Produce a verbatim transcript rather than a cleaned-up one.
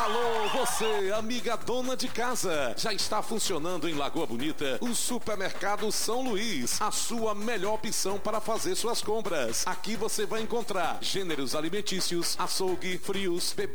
Alô, você, amiga dona de casa. Já está funcionando em Lagoa Bonita o Supermercado São Luís, a sua melhor opção para fazer suas compras. Aqui você vai encontrar gêneros alimentícios, açougue, frios, bebidas